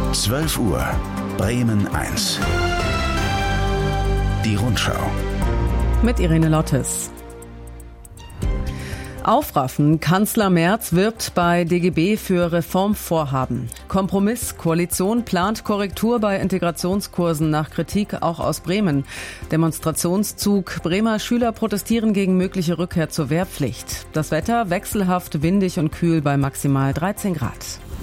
12 Uhr, Bremen 1. Die Rundschau. Mit Irene Lottes. Aufraffen. Kanzler Merz wirbt bei DGB für Reformvorhaben. Kompromiss. Koalition plant Korrektur bei Integrationskursen nach Kritik auch aus Bremen. Demonstrationszug. Bremer Schüler protestieren gegen mögliche Rückkehr zur Wehrpflicht. Das Wetter wechselhaft, windig und kühl bei maximal 13 Grad.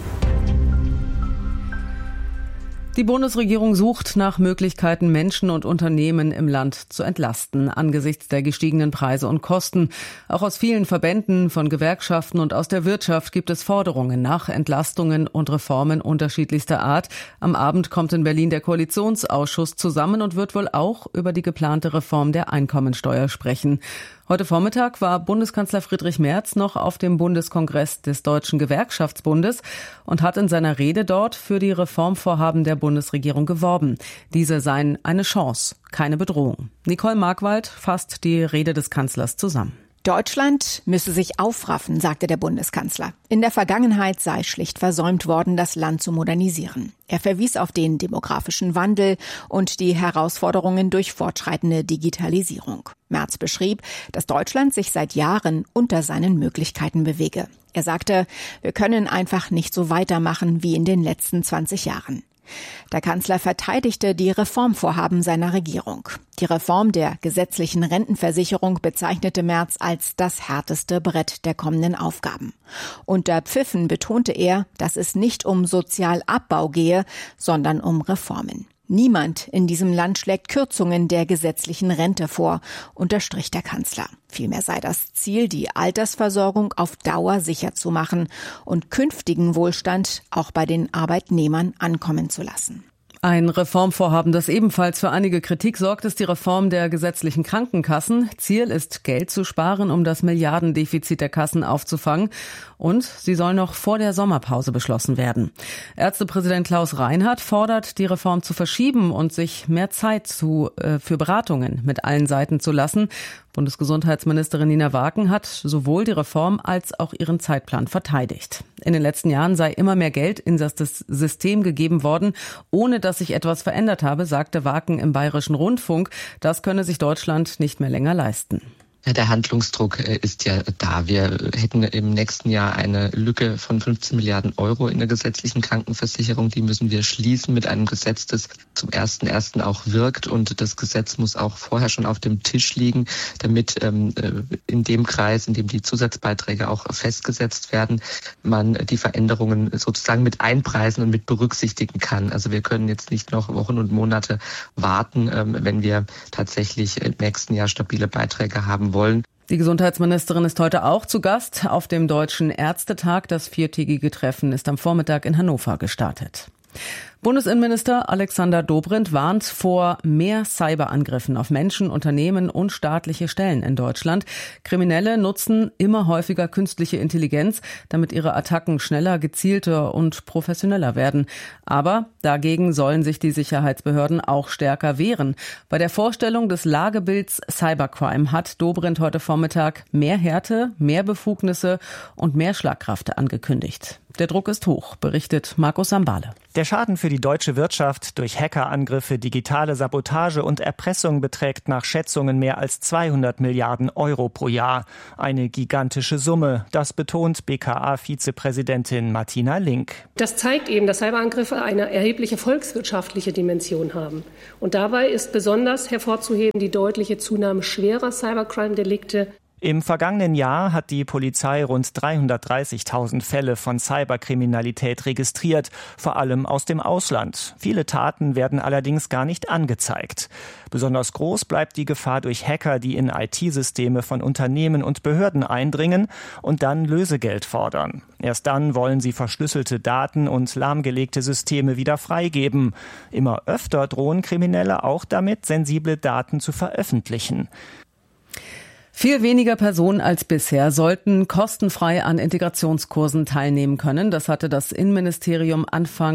Die Bundesregierung sucht nach Möglichkeiten, Menschen und Unternehmen im Land zu entlasten, angesichts der gestiegenen Preise und Kosten. Auch aus vielen Verbänden, von Gewerkschaften und aus der Wirtschaft gibt es Forderungen nach Entlastungen und Reformen unterschiedlichster Art. Am Abend kommt in Berlin der Koalitionsausschuss zusammen und wird wohl auch über die geplante Reform der Einkommensteuer sprechen. Heute Vormittag war Bundeskanzler Friedrich Merz noch auf dem Bundeskongress des Deutschen Gewerkschaftsbundes und hat in seiner Rede dort für die Reformvorhaben der Bundesregierung geworben. Diese seien eine Chance, keine Bedrohung. Nicole Markwald fasst die Rede des Kanzlers zusammen. Deutschland müsse sich aufraffen, sagte der Bundeskanzler. In der Vergangenheit sei schlicht versäumt worden, das Land zu modernisieren. Er verwies auf den demografischen Wandel und die Herausforderungen durch fortschreitende Digitalisierung. Merz beschrieb, dass Deutschland sich seit Jahren unter seinen Möglichkeiten bewege. Er sagte, wir können einfach nicht so weitermachen wie in den letzten 20 Jahren. Der Kanzler verteidigte die Reformvorhaben seiner Regierung. Die Reform der gesetzlichen Rentenversicherung bezeichnete Merz als das härteste Brett der kommenden Aufgaben. Unter Pfiffen betonte er, dass es nicht um Sozialabbau gehe, sondern um Reformen. Niemand in diesem Land schlägt Kürzungen der gesetzlichen Rente vor, unterstrich der Kanzler. Vielmehr sei das Ziel, die Altersversorgung auf Dauer sicher zu machen und künftigen Wohlstand auch bei den Arbeitnehmern ankommen zu lassen. Ein Reformvorhaben, das ebenfalls für einige Kritik sorgt, ist die Reform der gesetzlichen Krankenkassen. Ziel ist, Geld zu sparen, um das Milliardendefizit der Kassen aufzufangen. Und sie soll noch vor der Sommerpause beschlossen werden. Ärztepräsident Klaus Reinhardt fordert, die Reform zu verschieben und sich mehr Zeit für Beratungen mit allen Seiten zu lassen. Bundesgesundheitsministerin Nina Waken hat sowohl die Reform als auch ihren Zeitplan verteidigt. In den letzten Jahren sei immer mehr Geld in das System gegeben worden, ohne dass sich etwas verändert habe, sagte Waken im Bayerischen Rundfunk. Das könne sich Deutschland nicht mehr länger leisten. Ja, der Handlungsdruck ist ja da. Wir hätten im nächsten Jahr eine Lücke von 15 Milliarden Euro in der gesetzlichen Krankenversicherung. Die müssen wir schließen mit einem Gesetz, das zum 1.1. auch wirkt. Und das Gesetz muss auch vorher schon auf dem Tisch liegen, damit in dem Kreis, in dem die Zusatzbeiträge auch festgesetzt werden, man die Veränderungen sozusagen mit einpreisen und mit berücksichtigen kann. Also wir können jetzt nicht noch Wochen und Monate warten, wenn wir tatsächlich im nächsten Jahr stabile Beiträge haben wollen. Die Gesundheitsministerin ist heute auch zu Gast auf dem Deutschen Ärztetag. Das 4-tägige Treffen ist am Vormittag in Hannover gestartet. Bundesinnenminister Alexander Dobrindt warnt vor mehr Cyberangriffen auf Menschen, Unternehmen und staatliche Stellen in Deutschland. Kriminelle nutzen immer häufiger künstliche Intelligenz, damit ihre Attacken schneller, gezielter und professioneller werden. Aber dagegen sollen sich die Sicherheitsbehörden auch stärker wehren. Bei der Vorstellung des Lagebilds Cybercrime hat Dobrindt heute Vormittag mehr Härte, mehr Befugnisse und mehr Schlagkraft angekündigt. Der Druck ist hoch, berichtet Markus Sambale. Der Schaden für die deutsche Wirtschaft durch Hackerangriffe, digitale Sabotage und Erpressung beträgt nach Schätzungen mehr als 200 Milliarden Euro pro Jahr. Eine gigantische Summe, das betont BKA-Vizepräsidentin Martina Link. Das zeigt eben, dass Cyberangriffe eine erhebliche volkswirtschaftliche Dimension haben. Und dabei ist besonders hervorzuheben die deutliche Zunahme schwerer Cybercrime-Delikte. Im vergangenen Jahr hat die Polizei rund 330.000 Fälle von Cyberkriminalität registriert, vor allem aus dem Ausland. Viele Taten werden allerdings gar nicht angezeigt. Besonders groß bleibt die Gefahr durch Hacker, die in IT-Systeme von Unternehmen und Behörden eindringen und dann Lösegeld fordern. Erst dann wollen sie verschlüsselte Daten und lahmgelegte Systeme wieder freigeben. Immer öfter drohen Kriminelle auch damit, sensible Daten zu veröffentlichen. Viel weniger Personen als bisher sollten kostenfrei an Integrationskursen teilnehmen können. Das hatte das Innenministerium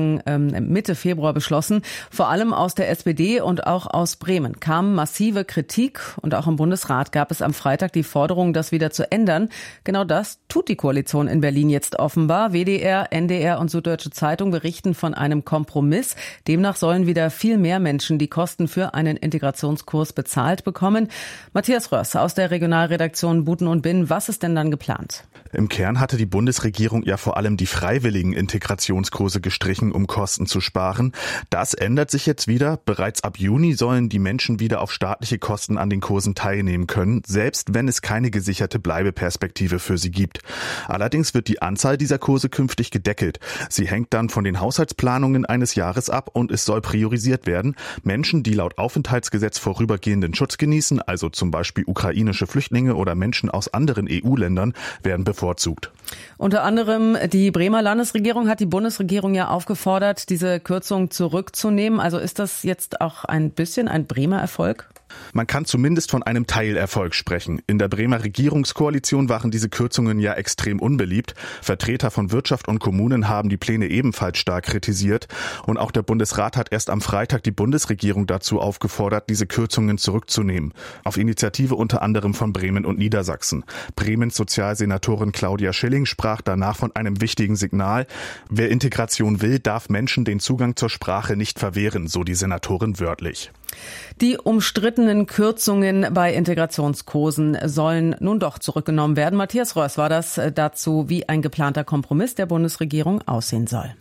Mitte Februar beschlossen. Vor allem aus der SPD und auch aus Bremen kam massive Kritik. Und auch im Bundesrat gab es am Freitag die Forderung, das wieder zu ändern. Genau das tut die Koalition in Berlin jetzt offenbar. WDR, NDR und Süddeutsche Zeitung berichten von einem Kompromiss. Demnach sollen wieder viel mehr Menschen die Kosten für einen Integrationskurs bezahlt bekommen. Matthias Röss aus der Regionalredaktion Buten und Binn. Was ist denn dann geplant? Im Kern hatte die Bundesregierung ja vor allem die freiwilligen Integrationskurse gestrichen, um Kosten zu sparen. Das ändert sich jetzt wieder. Bereits ab Juni sollen die Menschen wieder auf staatliche Kosten an den Kursen teilnehmen können, selbst wenn es keine gesicherte Bleibeperspektive für sie gibt. Allerdings wird die Anzahl dieser Kurse künftig gedeckelt. Sie hängt dann von den Haushaltsplanungen eines Jahres ab und es soll priorisiert werden. Menschen, die laut Aufenthaltsgesetz vorübergehenden Schutz genießen, also zum Beispiel ukrainische Flüchtlinge oder Menschen aus anderen EU-Ländern, werden bevorzugt. Unter anderem die Bremer Landesregierung hat die Bundesregierung ja aufgefordert, diese Kürzung zurückzunehmen. Also ist das jetzt auch ein bisschen ein Bremer Erfolg? Man kann zumindest von einem Teilerfolg sprechen. In der Bremer Regierungskoalition waren diese Kürzungen ja extrem unbeliebt. Vertreter von Wirtschaft und Kommunen haben die Pläne ebenfalls stark kritisiert. Und auch der Bundesrat hat erst am Freitag die Bundesregierung dazu aufgefordert, diese Kürzungen zurückzunehmen. Auf Initiative unter anderem von Bremen und Niedersachsen. Bremens Sozialsenatorin Claudia Schilling sprach danach von einem wichtigen Signal. Wer Integration will, darf Menschen den Zugang zur Sprache nicht verwehren, so die Senatorin wörtlich. Die umstrittenen Kürzungen bei Integrationskursen sollen nun doch zurückgenommen werden. Matthias Röss war das dazu, wie ein geplanter Kompromiss der Bundesregierung aussehen soll.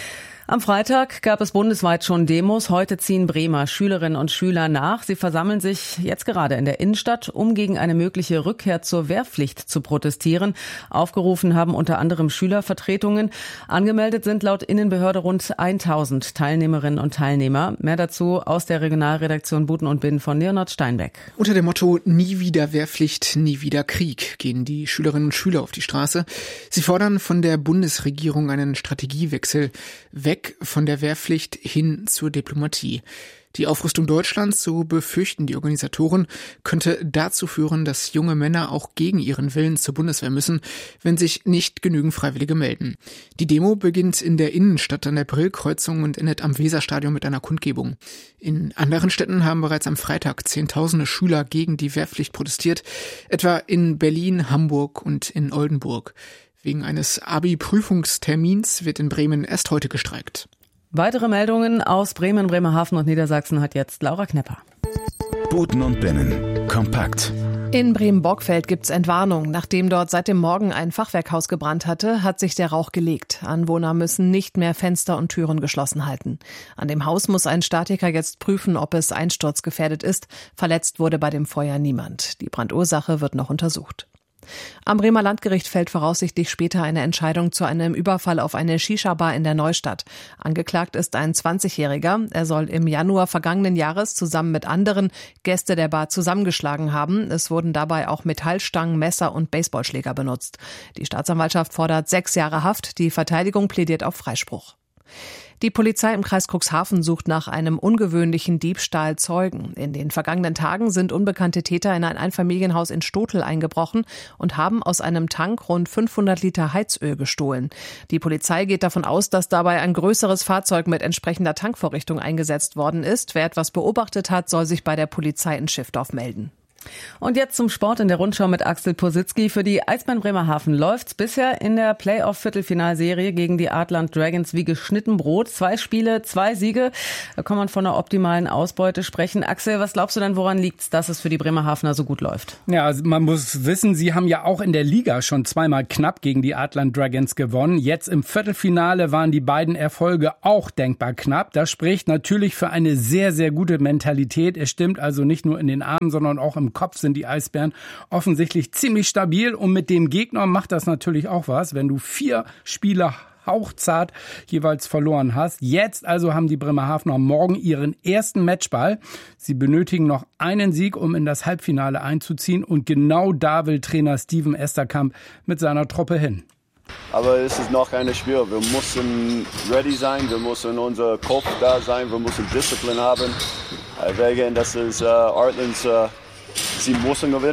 Am Freitag gab es bundesweit schon Demos. Heute ziehen Bremer Schülerinnen und Schüler nach. Sie versammeln sich jetzt gerade in der Innenstadt, um gegen eine mögliche Rückkehr zur Wehrpflicht zu protestieren. Aufgerufen haben unter anderem Schülervertretungen. Angemeldet sind laut Innenbehörde rund 1000 Teilnehmerinnen und Teilnehmer. Mehr dazu aus der Regionalredaktion Buten und Binn von Leonhard Steinbeck. Unter dem Motto Nie wieder Wehrpflicht, nie wieder Krieg gehen die Schülerinnen und Schüler auf die Straße. Sie fordern von der Bundesregierung einen Strategiewechsel. Weg von der Wehrpflicht hin zur Diplomatie. Die Aufrüstung Deutschlands, so befürchten die Organisatoren, könnte dazu führen, dass junge Männer auch gegen ihren Willen zur Bundeswehr müssen, wenn sich nicht genügend Freiwillige melden. Die Demo beginnt in der Innenstadt an der Brillkreuzung und endet am Weserstadion mit einer Kundgebung. In anderen Städten haben bereits am Freitag Zehntausende Schüler gegen die Wehrpflicht protestiert, etwa in Berlin, Hamburg und in Oldenburg. Wegen eines Abi-Prüfungstermins wird in Bremen erst heute gestreikt. Weitere Meldungen aus Bremen, Bremerhaven und Niedersachsen hat jetzt Laura Knepper. Buten und Binnen. Kompakt. In Bremen-Borgfeld gibt's Entwarnung. Nachdem dort seit dem Morgen ein Fachwerkhaus gebrannt hatte, hat sich der Rauch gelegt. Anwohner müssen nicht mehr Fenster und Türen geschlossen halten. An dem Haus muss ein Statiker jetzt prüfen, ob es einsturzgefährdet ist. Verletzt wurde bei dem Feuer niemand. Die Brandursache wird noch untersucht. Am Bremer Landgericht fällt voraussichtlich später eine Entscheidung zu einem Überfall auf eine Shisha-Bar in der Neustadt. Angeklagt ist ein 20-Jähriger. Er soll im Januar vergangenen Jahres zusammen mit anderen Gäste der Bar zusammengeschlagen haben. Es wurden dabei auch Metallstangen, Messer und Baseballschläger benutzt. Die Staatsanwaltschaft fordert 6 Jahre Haft. Die Verteidigung plädiert auf Freispruch. Die Polizei im Kreis Cuxhaven sucht nach einem ungewöhnlichen Diebstahl Zeugen. In den vergangenen Tagen sind unbekannte Täter in ein Einfamilienhaus in Stotel eingebrochen und haben aus einem Tank rund 500 Liter Heizöl gestohlen. Die Polizei geht davon aus, dass dabei ein größeres Fahrzeug mit entsprechender Tankvorrichtung eingesetzt worden ist. Wer etwas beobachtet hat, soll sich bei der Polizei in Schiffdorf melden. Und jetzt zum Sport in der Rundschau mit Axel Positzky. Für die Eisbären Bremerhaven läuft's bisher in der Playoff-Viertelfinalserie gegen die Artland Dragons wie geschnitten Brot. 2 Spiele, 2 Siege. Da kann man von einer optimalen Ausbeute sprechen. Axel, was glaubst du denn, woran liegt's, dass es für die Bremerhavener so gut läuft? Ja, also man muss wissen, sie haben ja auch in der Liga schon zweimal knapp gegen die Artland Dragons gewonnen. Jetzt im Viertelfinale waren die beiden Erfolge auch denkbar knapp. Das spricht natürlich für eine sehr, sehr gute Mentalität. Es stimmt also nicht nur in den Armen, sondern auch im Kopf sind die Eisbären offensichtlich ziemlich stabil. Und mit dem Gegner macht das natürlich auch was, wenn du 4 Spiele hauchzart jeweils verloren hast. Jetzt also haben die Bremerhavener morgen ihren ersten Matchball. Sie benötigen noch einen Sieg, um in das Halbfinale einzuziehen. Und genau da will Trainer Steven Esterkamp mit seiner Truppe hin. Aber es ist noch ein Spiel. Wir müssen ready sein, wir müssen unser Kopf da sein, wir müssen Disziplin haben. Wegen, das ist Artlands, sie müssen gewinnen.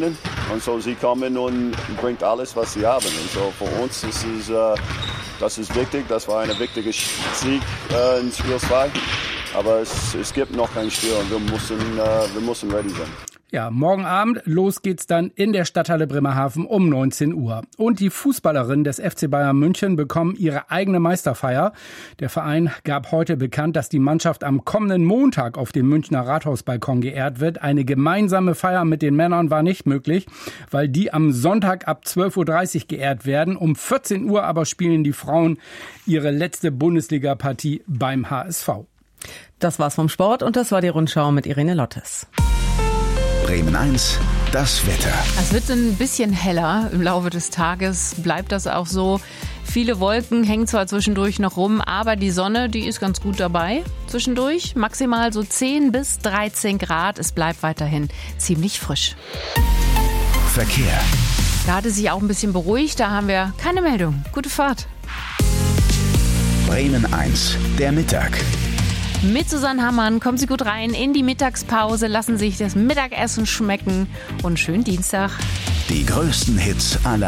Und so, sie kommen und bringt alles, was sie haben. Und so für uns das ist wichtig. Das war ein wichtiger Sieg in Spiel 2. Aber es gibt noch kein Spiel und wir müssen ready sein. Ja, morgen Abend, los geht's dann in der Stadthalle Bremerhaven um 19 Uhr. Und die Fußballerinnen des FC Bayern München bekommen ihre eigene Meisterfeier. Der Verein gab heute bekannt, dass die Mannschaft am kommenden Montag auf dem Münchner Rathausbalkon geehrt wird. Eine gemeinsame Feier mit den Männern war nicht möglich, weil die am Sonntag ab 12.30 Uhr geehrt werden. Um 14 Uhr aber spielen die Frauen ihre letzte Bundesliga-Partie beim HSV. Das war's vom Sport und das war die Rundschau mit Irene Lottes. Bremen 1, das Wetter. Es wird ein bisschen heller im Laufe des Tages, bleibt das auch so. Viele Wolken hängen zwar zwischendurch noch rum, aber die Sonne, die ist ganz gut dabei zwischendurch. Maximal so 10 bis 13 Grad. Es bleibt weiterhin ziemlich frisch. Verkehr. Da hatte sich auch ein bisschen beruhigt, da haben wir keine Meldung. Gute Fahrt. Bremen 1, der Mittag. Mit Susanne Hammann kommen Sie gut rein in die Mittagspause, lassen sich das Mittagessen schmecken und schönen Dienstag. Die größten Hits aller